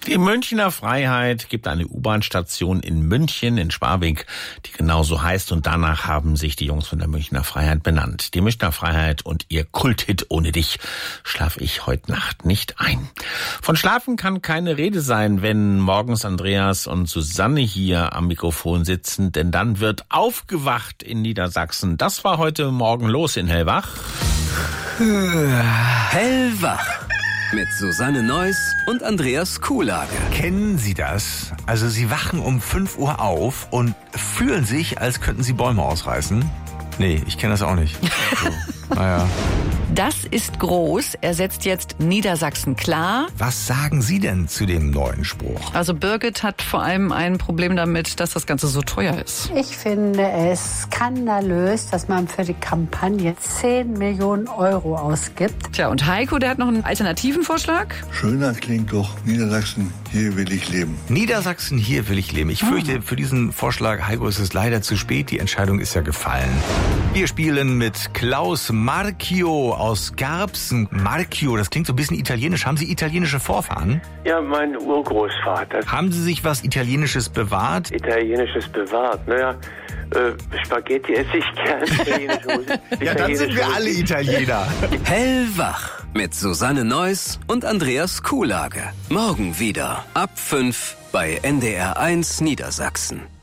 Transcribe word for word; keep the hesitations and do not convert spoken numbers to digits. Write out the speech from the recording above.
Die Münchner Freiheit gibt eine U-Bahn-Station in München, in Schwabing, die genauso heißt, und danach haben sich die Jungs von der Münchner Freiheit benannt. Die Münchner Freiheit und ihr Kulthit Ohne dich schlaf ich heute Nacht nicht ein. Von Schlafen kann keine Rede sein, wenn morgens Andreas und Susanne hier am Mikrofon sitzen, denn dann wird aufgewacht in Niedersachsen. Das war heute Morgen los in Hellwach. Hellwach. Mit Susanne Neuss und Andreas Kuhlage. Kennen Sie das? Also Sie wachen um fünf Uhr auf und fühlen sich, als könnten Sie Bäume ausreißen? Nee, ich kenne das auch nicht. So, naja. Das ist groß. Er setzt jetzt Niedersachsen klar. Was sagen Sie denn zu dem neuen Spruch? Also Birgit hat vor allem ein Problem damit, dass das Ganze so teuer ist. Ich finde es skandalös, dass man für die Kampagne zehn Millionen Euro ausgibt. Tja, und Heiko, der hat noch einen alternativen Vorschlag. Schöner klingt doch Niedersachsen, hier will ich leben. Niedersachsen, hier will ich leben. Ich fürchte, für diesen Vorschlag, Heiko, ist es leider zu spät. Die Entscheidung ist ja gefallen. Wir spielen mit Klaus Marchio aus Garbsen. Marchio, das klingt so ein bisschen italienisch. Haben Sie italienische Vorfahren? Ja, mein Urgroßvater. Haben Sie sich was Italienisches bewahrt? Italienisches bewahrt, naja, äh, Spaghetti esse ich gern. Italienische, ja, dann sind wir alle Italiener. Hellwach mit Susanne Neuss und Andreas Kuhlage. Morgen wieder ab fünf bei N D R eins Niedersachsen.